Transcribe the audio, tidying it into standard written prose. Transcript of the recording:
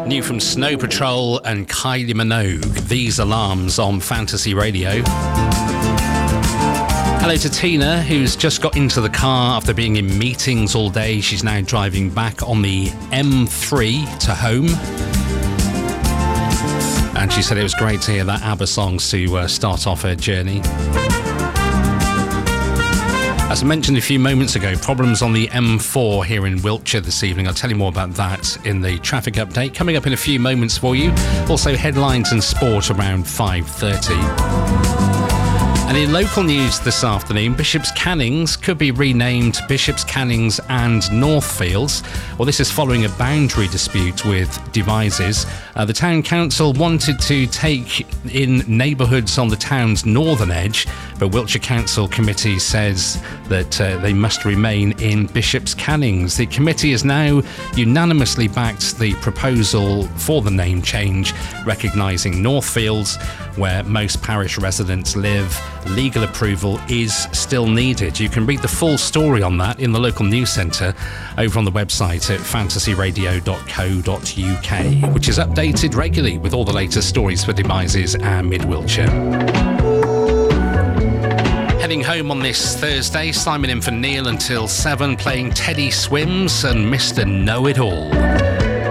New from Snow Patrol and Kylie Minogue, These Alarms on Fantasy Radio. Hello to Tina, who's just got into the car after being in meetings all day. She's now driving back on the M3 to home. And she said it was great to hear that ABBA songs to start off her journey. As I mentioned a few moments ago, problems on the M4 here in Wiltshire this evening. I'll tell you more about that in the traffic update coming up in a few moments for you. Also headlines and sport around 5:30. And in local news this afternoon, Bishop's Cannings could be renamed Bishop's Cannings and Northfields. Well, this is following a boundary dispute with Devizes. The town council wanted to take in neighbourhoods on the town's northern edge, but Wiltshire Council Committee says that they must remain in Bishop's Cannings. The committee has now unanimously backed the proposal for the name change, recognising Northfields, where most parish residents live. Legal approval is still needed. You can read the full story on that in the local news centre over on the website at fantasyradio.co.uk, which is updated regularly with all the latest stories for Devizes and Mid Wiltshire. Heading home on this Thursday, Simon in for Neil until 7, playing Teddy Swims and Mr. Know-It-All.